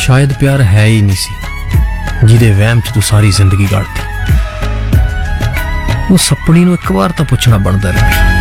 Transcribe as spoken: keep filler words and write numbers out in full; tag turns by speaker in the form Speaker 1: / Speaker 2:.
Speaker 1: शायद प्यार है ही नहीं सी, जिहदे वहम च तू सारी जिंदगी गाड़ती। वो सपनी नूं एक बार तां पुछना बनदा रही।